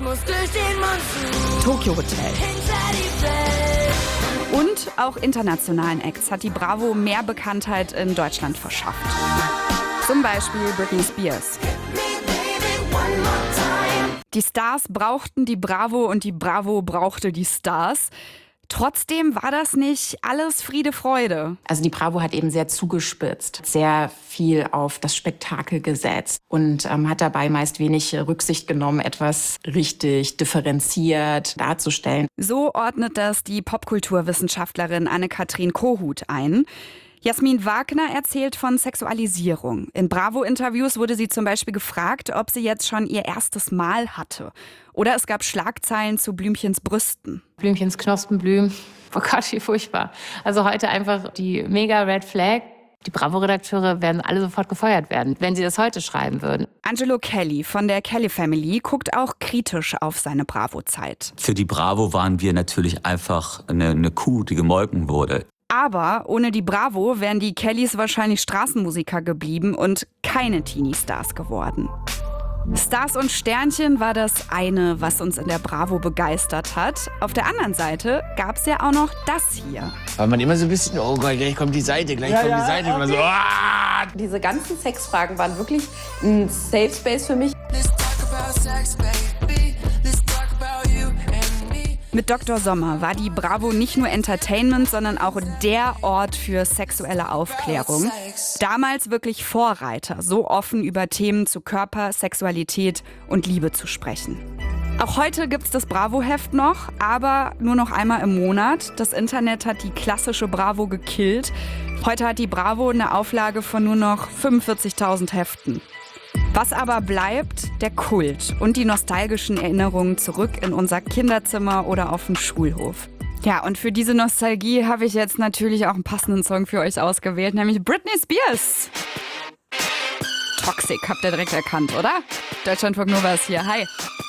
Tokyo Hotel. Und auch internationalen Acts hat die Bravo mehr Bekanntheit in Deutschland verschafft. Zum Beispiel Britney Spears. Die Stars brauchten die Bravo und die Bravo brauchte die Stars. Trotzdem war das nicht alles Friede, Freude. Also die Bravo hat eben sehr zugespitzt, sehr viel auf das Spektakel gesetzt und hat dabei meist wenig Rücksicht genommen, etwas richtig differenziert darzustellen. So ordnet das die Popkulturwissenschaftlerin Anne-Kathrin Kohut ein. Jasmin Wagner erzählt von Sexualisierung. In Bravo-Interviews wurde sie zum Beispiel gefragt, ob sie jetzt schon ihr erstes Mal hatte. Oder es gab Schlagzeilen zu Blümchens Brüsten. Blümchens Knospenblüm. Oh Gott, wie furchtbar. Also heute einfach die mega Red Flag. Die Bravo-Redakteure werden alle sofort gefeuert werden, wenn sie das heute schreiben würden. Angelo Kelly von der Kelly Family guckt auch kritisch auf seine Bravo-Zeit. Für die Bravo waren wir natürlich einfach eine Kuh, die gemolken wurde. Aber ohne die Bravo wären die Kellys wahrscheinlich Straßenmusiker geblieben und keine Teenie-Stars geworden. Stars und Sternchen war das eine, was uns in der Bravo begeistert hat. Auf der anderen Seite gab es ja auch noch das hier. Weil man immer so ein bisschen, oh Gott, gleich kommt die Seite, gleich kommt die Seite. Okay. Immer so, ah! Diese ganzen Sexfragen waren wirklich ein Safe Space für mich. Mit Dr. Sommer war die Bravo nicht nur Entertainment, sondern auch der Ort für sexuelle Aufklärung. Damals wirklich Vorreiter, so offen über Themen zu Körper, Sexualität und Liebe zu sprechen. Auch heute gibt's das Bravo-Heft noch, aber nur noch einmal im Monat. Das Internet hat die klassische Bravo gekillt. Heute hat die Bravo eine Auflage von nur noch 45.000 Heften. Was aber bleibt, der Kult und die nostalgischen Erinnerungen zurück in unser Kinderzimmer oder auf den Schulhof. Ja, und für diese Nostalgie habe ich jetzt natürlich auch einen passenden Song für euch ausgewählt, nämlich Britney Spears. Toxic, habt ihr direkt erkannt, oder? Deutschlandfunk Nova ist hier, hi.